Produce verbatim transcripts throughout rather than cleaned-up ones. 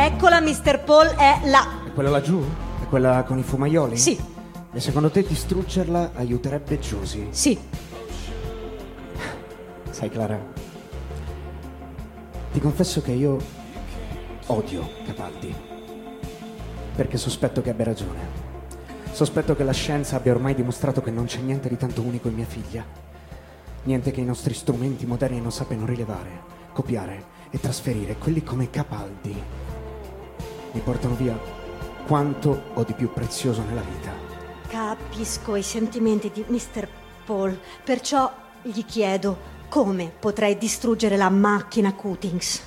Eccola, mister Paul, è là. È quella laggiù? È quella con i fumaioli? Sì. E secondo te distruggerla aiuterebbe Josie? Sì. Sai, Clara, ti confesso che io odio Capaldi, perché sospetto che abbia ragione. Sospetto che la scienza abbia ormai dimostrato che non c'è niente di tanto unico in mia figlia. Niente che i nostri strumenti moderni non sappiano rilevare, copiare e trasferire. Quelli come Capaldi mi portano via quanto ho di più prezioso nella vita. Capisco i sentimenti di mister Paul, perciò gli chiedo come potrei distruggere la macchina Cuttings.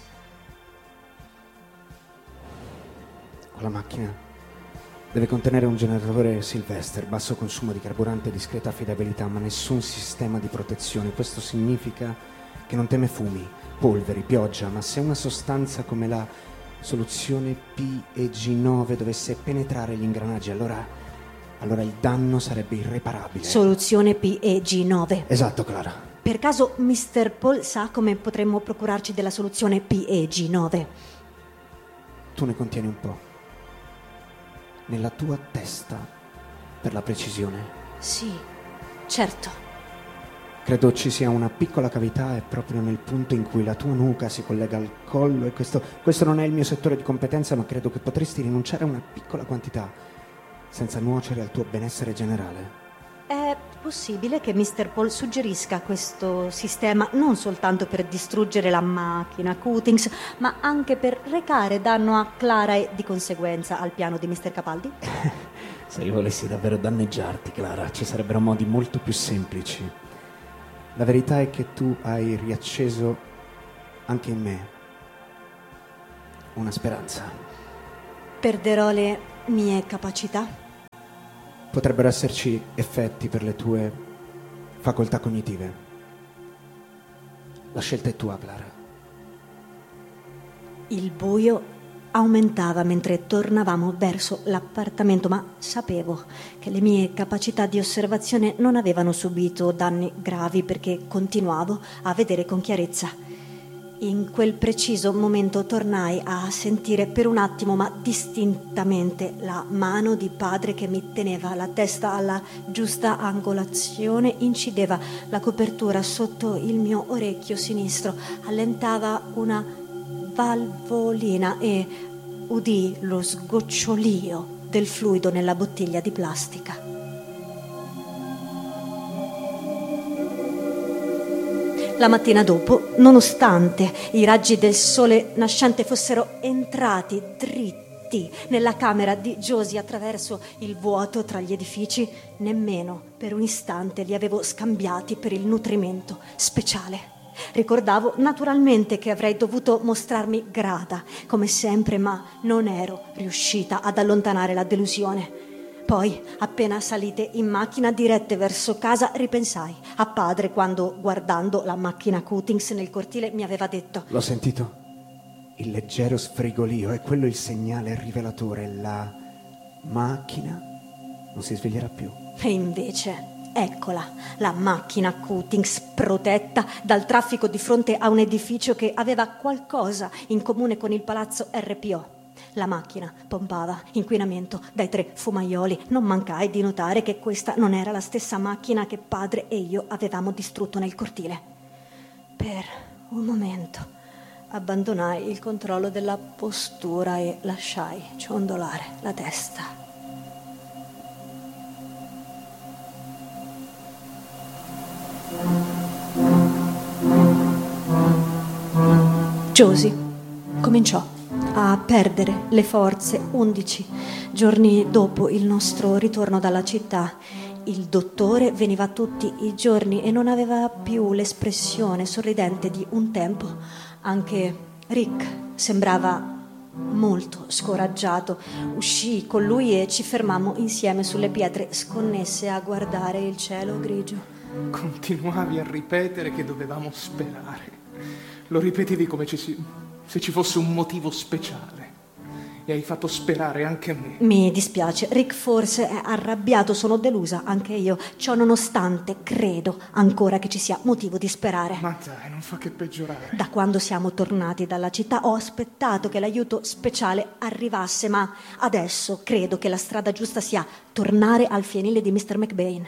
Quella macchina deve contenere un generatore Sylvester, basso consumo di carburante e discreta affidabilità, ma nessun sistema di protezione. Questo significa che non teme fumi, polveri, pioggia, ma se una sostanza come la soluzione P E G nove dovesse penetrare gli ingranaggi, allora, allora il danno sarebbe irreparabile. Soluzione P E G nove. Esatto, Clara. Per caso mister Paul sa come potremmo procurarci della soluzione P E G nove? Tu ne contieni un po'. Nella tua testa, per la precisione. Sì, certo. Credo ci sia una piccola cavità e proprio nel punto in cui la tua nuca si collega al collo, e questo, questo non è il mio settore di competenza, ma credo che potresti rinunciare a una piccola quantità senza nuocere al tuo benessere generale. È possibile che mister Paul suggerisca questo sistema non soltanto per distruggere la macchina Cuttings, ma anche per recare danno a Clara e di conseguenza al piano di mister Capaldi? Se io volessi davvero danneggiarti, Clara, ci sarebbero modi molto più semplici. La verità è che tu hai riacceso anche in me una speranza. Perderò le mie capacità? Potrebbero esserci effetti per le tue facoltà cognitive. La scelta è tua, Clara. Il buio aumentava mentre tornavamo verso l'appartamento, ma sapevo che le mie capacità di osservazione non avevano subito danni gravi perché continuavo a vedere con chiarezza. In quel preciso momento tornai a sentire per un attimo, ma distintamente, la mano di padre che mi teneva la testa alla giusta angolazione, incideva la copertura sotto il mio orecchio sinistro, allentava una valvolina e udii lo sgocciolio del fluido nella bottiglia di plastica. La mattina dopo, nonostante i raggi del sole nascente fossero entrati dritti nella camera di Josie attraverso il vuoto tra gli edifici, nemmeno per un istante li avevo scambiati per il nutrimento speciale. Ricordavo naturalmente che avrei dovuto mostrarmi grata, come sempre, ma non ero riuscita ad allontanare la delusione. Poi, appena salite in macchina dirette verso casa, ripensai a padre quando, guardando la macchina Cuttings nel cortile, mi aveva detto: L'ho sentito? Il leggero sfrigolio, è quello il segnale rivelatore. La macchina non si sveglierà più. E invece, eccola, la macchina Cuttings protetta dal traffico di fronte a un edificio che aveva qualcosa in comune con il palazzo R P O. La macchina pompava inquinamento dai tre fumaioli. Non mancai di notare che questa non era la stessa macchina che padre e io avevamo distrutto nel cortile. Per un momento abbandonai il controllo della postura e lasciai ciondolare la testa. Josie cominciò a perdere le forze undici giorni dopo il nostro ritorno dalla città. Il dottore veniva tutti i giorni e non aveva più l'espressione sorridente di un tempo. Anche Rick sembrava molto scoraggiato. Uscii con lui e ci fermammo insieme sulle pietre sconnesse a guardare il cielo grigio. Continuavi a ripetere che dovevamo sperare. Lo ripetevi come ci si... se ci fosse un motivo speciale. e hai fatto sperare anche me. Mi dispiace, Rick forse è arrabbiato, sono delusa, anche io. Ciò nonostante, credo ancora che ci sia motivo di sperare. Ma dai, non fa che peggiorare. Da quando siamo tornati dalla città ho aspettato che l'aiuto speciale arrivasse, ma adesso credo che la strada giusta sia tornare al fienile di mister McBain.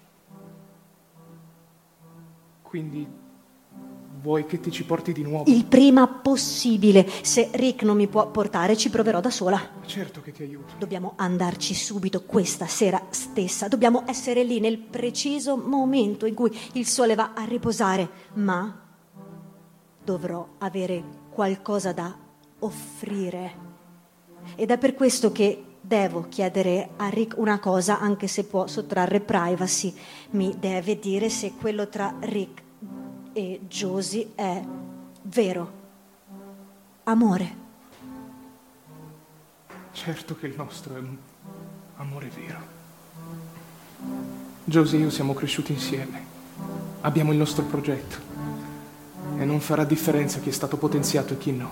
Quindi vuoi che ti ci porti di nuovo? Il prima possibile. Se Rick non mi può portare, ci proverò da sola. Certo che ti aiuto. Dobbiamo andarci subito, questa sera stessa. Dobbiamo essere lì nel preciso momento in cui il sole va a riposare. Ma dovrò avere qualcosa da offrire. Ed è per questo che devo chiedere a Rick una cosa, anche se può sottrarre privacy. Mi deve dire se quello tra Rick e Josie è vero amore. Certo che il nostro è un amore vero. Josie e io siamo cresciuti insieme. Abbiamo il nostro progetto. E non farà differenza chi è stato potenziato e chi no.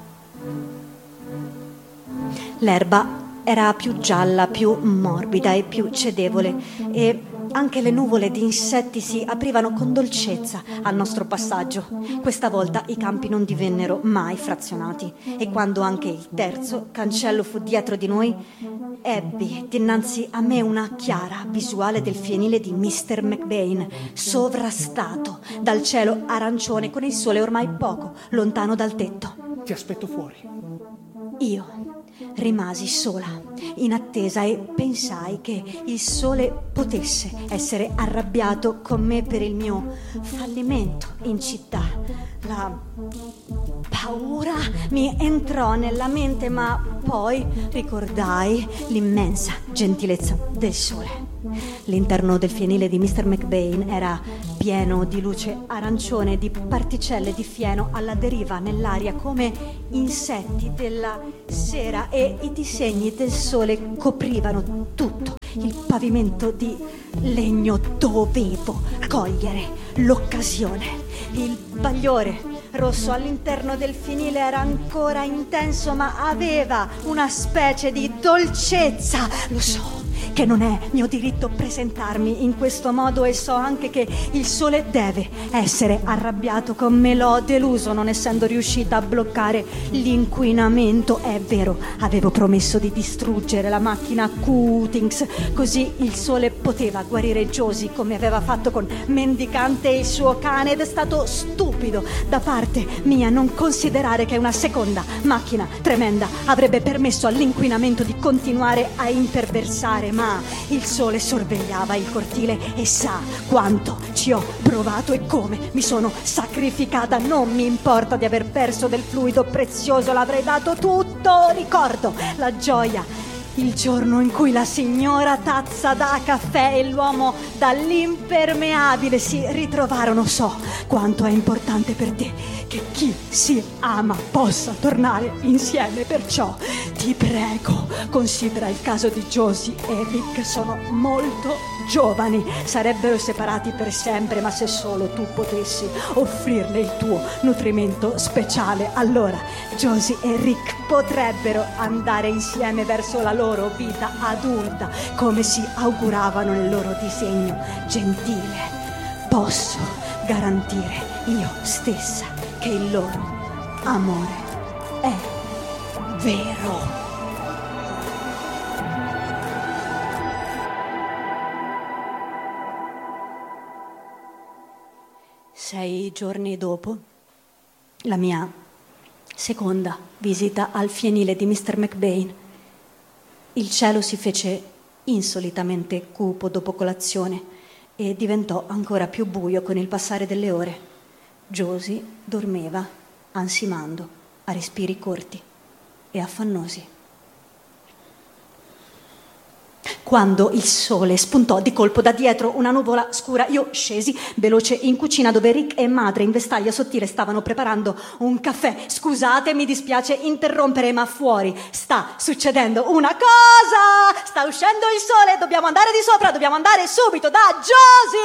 L'erba era più gialla, più morbida e più cedevole, e anche le nuvole di insetti si aprivano con dolcezza al nostro passaggio. Questa volta i campi non divennero mai frazionati, e quando anche il terzo cancello fu dietro di noi, ebbi dinanzi a me una chiara visuale del fienile di mister McBain, sovrastato dal cielo arancione con il sole ormai poco lontano dal tetto. Ti aspetto fuori. Io rimasi sola, in attesa, e pensai che il sole potesse essere arrabbiato con me per il mio fallimento in città. La paura mi entrò nella mente, ma poi ricordai l'immensa gentilezza del sole. L'interno del fienile di mister McBain era pieno di luce arancione, di particelle di fieno alla deriva nell'aria come insetti della sera, e i disegni del sole coprivano tutto il pavimento di legno. Dovevo cogliere l'occasione. Il bagliore rosso all'interno del fienile era ancora intenso, ma aveva una specie di dolcezza. Lo so che non è mio diritto presentarmi in questo modo, e so anche che il sole deve essere arrabbiato con me. L'ho deluso non essendo riuscita a bloccare l'inquinamento. È vero, avevo promesso di distruggere la macchina Cuttings, così il sole poteva guarire Josie come aveva fatto con Mendicante e il suo cane, ed è stato stupido da parte mia non considerare che una seconda macchina tremenda avrebbe permesso all'inquinamento di continuare a imperversare. Ma il sole sorvegliava il cortile e sa quanto ci ho provato e come mi sono sacrificata. Non mi importa di aver perso del fluido prezioso, l'avrei dato tutto. Ricordo la gioia il giorno in cui la signora Tazza da caffè e l'uomo dall'impermeabile si ritrovarono. So quanto è importante per te che chi si ama possa tornare insieme, perciò ti prego, considera il caso di Josie e Rick. Sono molto giovani, sarebbero separati per sempre, ma se solo tu potessi offrirle il tuo nutrimento speciale, allora Josie e Rick potrebbero andare insieme verso la loro vita adulta come si auguravano nel loro disegno gentile. Posso garantire io stessa che il loro amore è vero. Sei giorni dopo, la mia seconda visita al fienile di mister McBain, il cielo si fece insolitamente cupo dopo colazione e diventò ancora più buio con il passare delle ore. Josie dormeva ansimando a respiri corti e affannosi. Quando il sole spuntò di colpo da dietro una nuvola scura, io scesi veloce in cucina dove Rick e madre in vestaglia sottile stavano preparando un caffè. Scusate, mi dispiace interrompere, ma fuori sta succedendo una cosa! Sta uscendo il sole, dobbiamo andare di sopra, dobbiamo andare subito da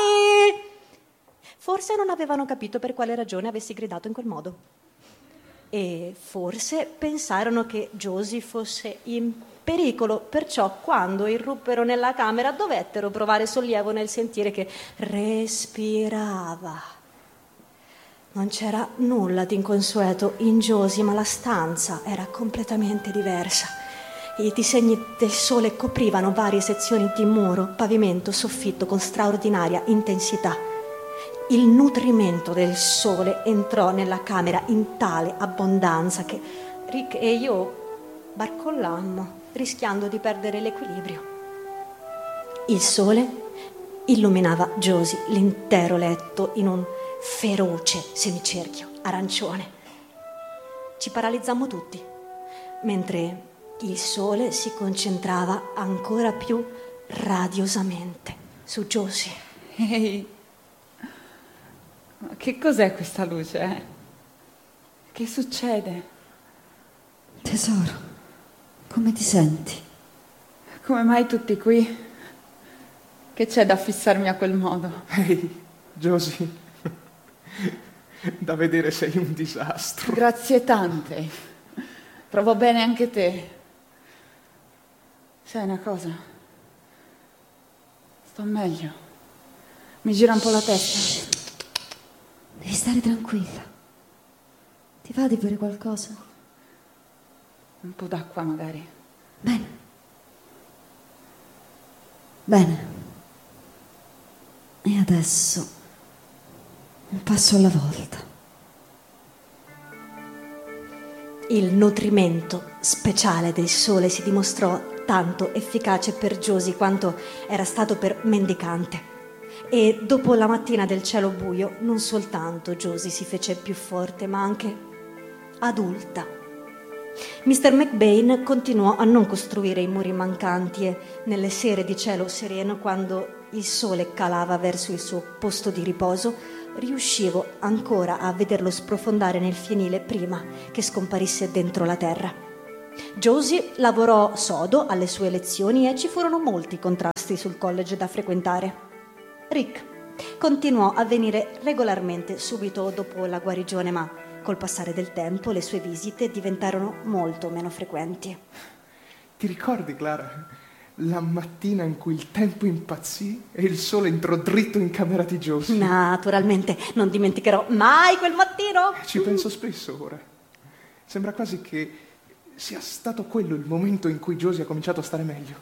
Josie! Forse non avevano capito per quale ragione avessi gridato in quel modo. e forse pensarono che Josie fosse in pericolo, perciò quando irruppero nella camera dovettero provare sollievo nel sentire che respirava. Non c'era nulla di inconsueto in Josie, ma la stanza era completamente diversa. I disegni del sole coprivano varie sezioni di muro, pavimento, soffitto con straordinaria intensità. Il nutrimento del sole entrò nella camera in tale abbondanza che Rick e io barcollammo, rischiando di perdere l'equilibrio. Il sole illuminava Josie l'intero letto in un feroce semicerchio arancione. Ci paralizzammo tutti, mentre il sole si concentrava ancora più radiosamente su Josie. Ehi, ma che cos'è questa luce? Eh? Che succede? Tesoro, come ti senti? Come mai tutti qui? Che c'è da fissarmi a quel modo? Ehi, Josie, da vedere sei un disastro. Grazie tante. Provo bene anche te. Sai una cosa? Sto meglio. Mi gira un po' la testa. Devi stare tranquilla. Ti va di bere qualcosa? Un po' d'acqua magari. Bene. Bene. E adesso un passo alla volta. Il nutrimento speciale del sole si dimostrò tanto efficace per Josie quanto era stato per Mendicante. E dopo la mattina del cielo buio, non soltanto Josie si fece più forte, ma anche adulta. mister McBain continuò a non costruire i muri mancanti e nelle sere di cielo sereno, quando il sole calava verso il suo posto di riposo, riuscivo ancora a vederlo sprofondare nel fienile prima che scomparisse dentro la terra. Josie lavorò sodo alle sue lezioni e ci furono molti contrasti sul college da frequentare. Rick continuò a venire regolarmente subito dopo la guarigione, ma col passare del tempo le sue visite diventarono molto meno frequenti. Ti ricordi, Clara, la mattina in cui il tempo impazzì e il sole entrò dritto in camera di Josie? Naturalmente, non dimenticherò mai quel mattino. Ci penso spesso ora. Sembra quasi che sia stato quello il momento in cui Josie ha cominciato a stare meglio.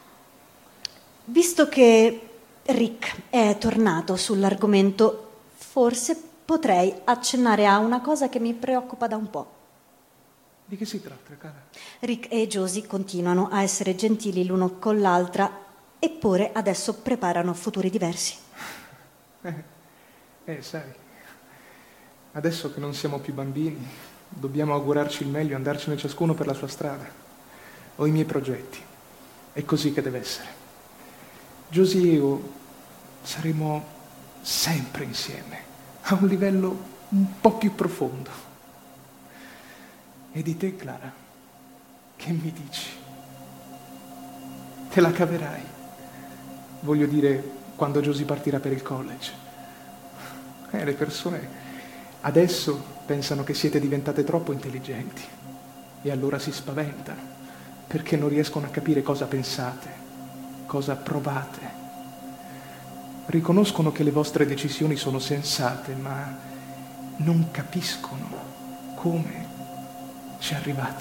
Visto che Rick è tornato sull'argomento, forse potrei accennare a una cosa che mi preoccupa da un po'. Di che si tratta, cara? Rick e Josie continuano a essere gentili l'uno con l'altra, eppure adesso preparano futuri diversi. Eh, eh, sai, adesso che non siamo più bambini, dobbiamo augurarci il meglio e andarcene ciascuno per la sua strada. Ho i miei progetti. È così che deve essere. Josie e io saremo sempre insieme, a un livello un po' più profondo. E di te, Clara, che mi dici? Te la caverai? Voglio dire, quando Josie partirà per il college. Eh, le persone adesso pensano che siete diventate troppo intelligenti e allora si spaventano perché non riescono a capire cosa pensate, cosa provate. Riconoscono che le vostre decisioni sono sensate, ma non capiscono come ci arrivate.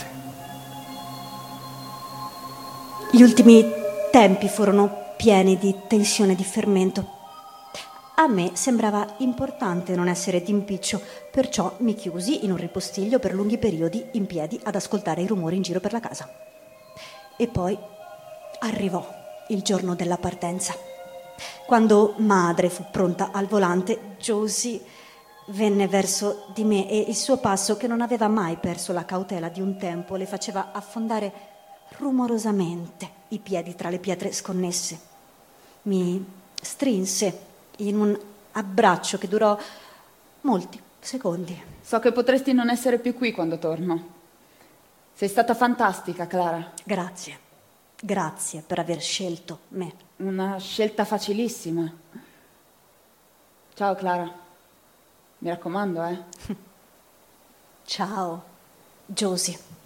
Gli ultimi tempi furono pieni di tensione e di fermento. A me sembrava importante non essere d'impiccio, perciò mi chiusi in un ripostiglio per lunghi periodi in piedi ad ascoltare i rumori in giro per la casa. E poi arrivò il giorno della partenza. Quando madre fu pronta al volante, Josie venne verso di me e il suo passo, che non aveva mai perso la cautela di un tempo, le faceva affondare rumorosamente i piedi tra le pietre sconnesse. Mi strinse in un abbraccio che durò molti secondi. So che potresti non essere più qui quando torno. Sei stata fantastica, Clara. Grazie. Grazie per aver scelto me. Una scelta facilissima. Ciao, Clara. Mi raccomando, eh. Ciao. Josie.